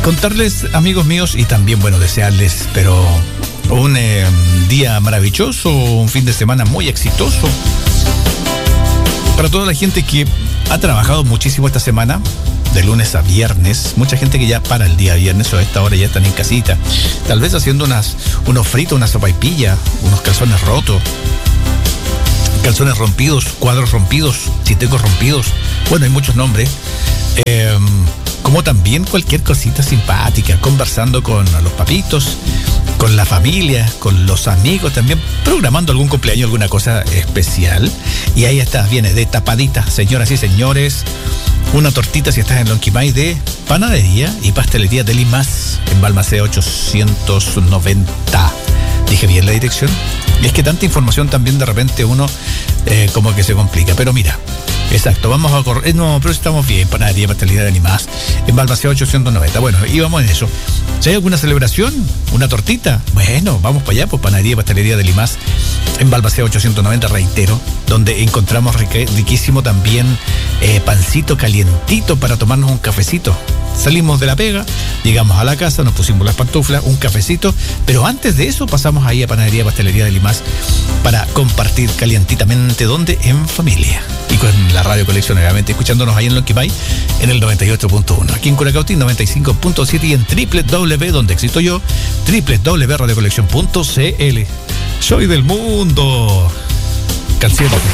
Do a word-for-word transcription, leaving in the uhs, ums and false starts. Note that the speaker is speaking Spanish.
contarles, amigos míos, y también, bueno, desearles, pero un eh, día maravilloso, un fin de semana muy exitoso para toda la gente que ha trabajado muchísimo esta semana, de lunes a viernes. Mucha gente que ya para el día viernes o a esta hora ya están en casita, tal vez haciendo unas, unos fritos, una sopaipilla, unos calzones rotos, calzones rompidos, cuadros rompidos, chitecos rompidos. Bueno, hay muchos nombres. Eh, como también cualquier cosita simpática, conversando con los papitos, con la familia, con los amigos, también programando algún cumpleaños, alguna cosa especial. Y ahí está, viene de tapadita, señoras y señores, una tortita si estás en Lonquimay de Panadería y Pastelería de Limas en Balmaceda ochocientos noventa. ¿Dije bien la dirección? Y es que tanta información también de repente uno eh, como que se complica. Pero mira, exacto, vamos a correr. Eh, no, pero estamos bien, Panadería, Pastelería de Limas en Balmaceda ochocientos noventa. Bueno, íbamos en eso. Si hay alguna celebración, una tortita, bueno, vamos para allá, pues Panadería, Pastelería de Limas en Balmaceda ochocientos noventa, reitero, donde encontramos riquísimo también eh, pancito calientito para tomarnos un cafecito. Salimos de la pega, llegamos a la casa, nos pusimos las pantuflas, un cafecito, pero antes de eso pasamos ahí a Panadería Pastelería de Limas para compartir calientitamente, ¿dónde? En familia. Y con la radio colección, obviamente, escuchándonos ahí en Lonquimay en el noventa y ocho punto uno. Aquí en Curacautín noventa y cinco punto siete y en doble u doble u doble u, donde existo yo, doble u doble u doble u punto radio colección punto c l. Soy del mundo. Canción.